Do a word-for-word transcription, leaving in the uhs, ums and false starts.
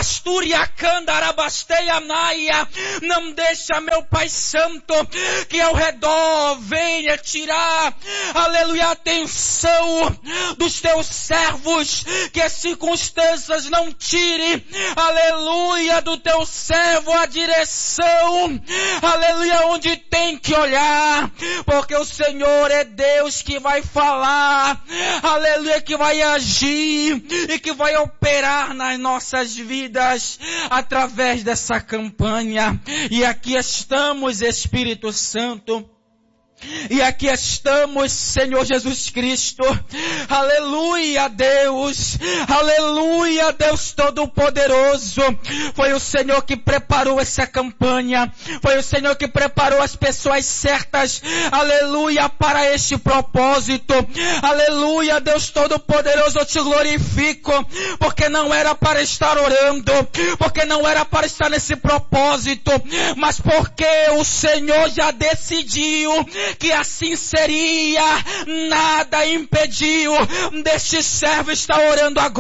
Asturiacanda, Arabasteia, Naia. Não deixa, meu Pai Santo, que ao redor venha tirar, aleluia, a atenção dos teus servos, que as circunstâncias não tirem, aleluia, do teu servo a direção, aleluia, onde tem que olhar, porque o Senhor é Deus que vai falar, aleluia, que vai agir e que vai operar nas nossas vidas através dessa campanha. E aqui estamos, Espírito Santo. E aqui estamos, Senhor Jesus Cristo, aleluia, Deus, aleluia, Deus Todo-Poderoso. Foi o Senhor que preparou essa campanha, foi o Senhor que preparou as pessoas certas, aleluia, para este propósito, aleluia, Deus Todo-Poderoso, eu te glorifico, porque não era para estar orando, porque não era para estar nesse propósito, mas porque o Senhor já decidiu que assim seria, nada impediu deste servo estar orando agora.